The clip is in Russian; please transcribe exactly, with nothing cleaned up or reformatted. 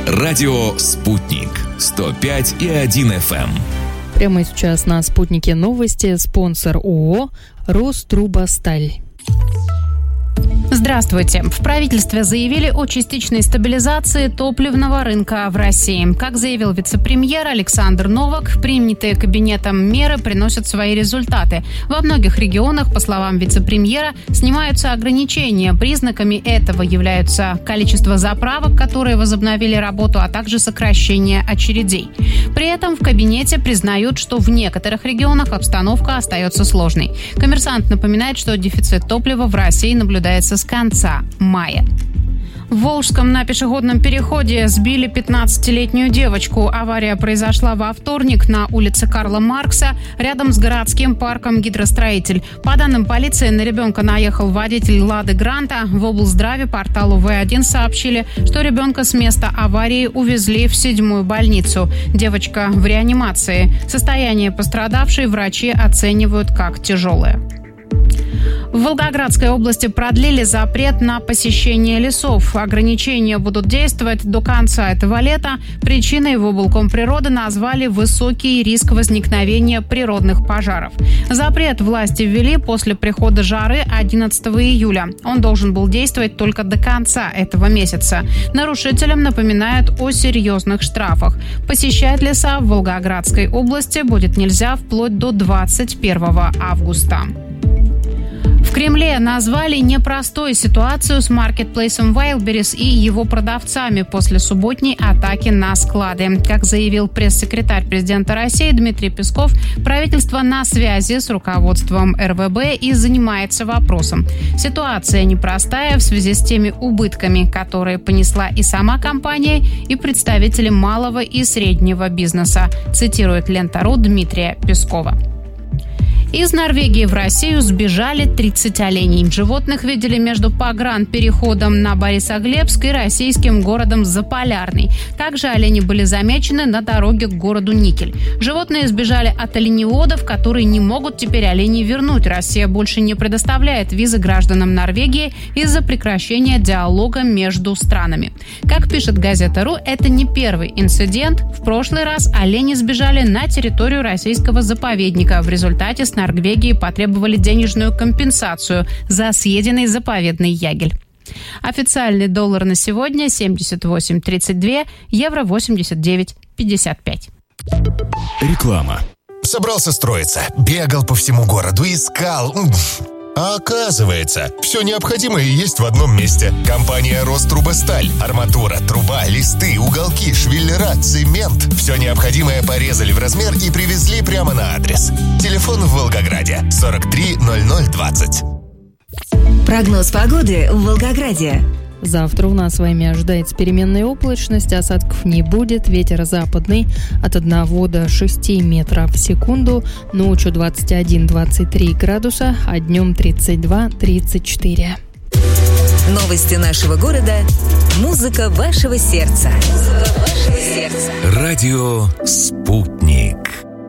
Радио «Спутник». сто пять и один эф эм. Прямо сейчас на «Спутнике» новости. Спонсор ООО «Рострубосталь». Здравствуйте. В правительстве заявили о частичной стабилизации топливного рынка в России. Как заявил вице-премьер Александр Новак, принятые кабинетом меры приносят свои результаты. Во многих регионах, по словам вице-премьера, снимаются ограничения. Признаками этого являются количество заправок, которые возобновили работу, а также сокращение очередей. При этом в кабинете признают, что в некоторых регионах обстановка остается сложной. «Коммерсант» напоминает, что дефицит топлива в России наблюдается с конца мая. В Волжском на пешеходном переходе сбили пятнадцатилетнюю девочку. Авария произошла во вторник на улице Карла Маркса, рядом с городским парком «Гидростроитель». По данным полиции, на ребенка наехал водитель «Лады Гранта». В облздраве порталу вэ один сообщили, что ребенка с места аварии увезли в седьмую больницу. Девочка в реанимации. Состояние пострадавшей врачи оценивают как тяжелое. В Волгоградской области продлили запрет на посещение лесов. Ограничения будут действовать до конца этого лета. Причиной в облкомприроды назвали высокий риск возникновения природных пожаров. Запрет власти ввели после прихода жары одиннадцатого июля. Он должен был действовать только до конца этого месяца. Нарушителям напоминают о серьезных штрафах. Посещать леса в Волгоградской области будет нельзя вплоть до двадцать первого августа. В Кремле назвали непростой ситуацию с маркетплейсом Wildberries и его продавцами после субботней атаки на склады. Как заявил пресс-секретарь президента России Дмитрий Песков, правительство на связи с руководством эр вэ бэ и занимается вопросом. Ситуация непростая в связи с теми убытками, которые понесла и сама компания, и представители малого и среднего бизнеса, цитирует Лента.ру Дмитрия Пескова. Из Норвегии в Россию сбежали тридцать оленей. Животных видели между погранпереходом на Борисоглебск и российским городом Заполярный. Также олени были замечены на дороге к городу Никель. Животные сбежали от оленеводов, которые не могут теперь оленей вернуть. Россия больше не предоставляет визы гражданам Норвегии из-за прекращения диалога между странами. Как пишет газета.ру, это не первый инцидент. В прошлый раз олени сбежали на территорию российского заповедника. В результате с Норвегии потребовали денежную компенсацию за съеденный заповедный ягель. Официальный доллар на сегодня семьдесят восемь тридцать два, евро восемьдесят девять пятьдесят пять. Реклама. Собрался строиться, бегал по всему городу, искал. А оказывается, все необходимое есть в одном месте. Компания «Рострубосталь». Арматура, труба, листы, уголки, швеллера, цемент. Все необходимое порезали в размер и привезли прямо на адрес. Телефон в Волгограде сорок три ноль ноль двадцать. Прогноз погоды в Волгограде. Завтра у нас с вами ожидается переменная облачность, осадков не будет, ветер западный от одного до шести метров в секунду, ночью двадцать один - двадцать три градуса, а днем тридцать два - тридцать четыре. Новости нашего города, музыка вашего сердца. Музыка вашего сердца. Радио «Спутник».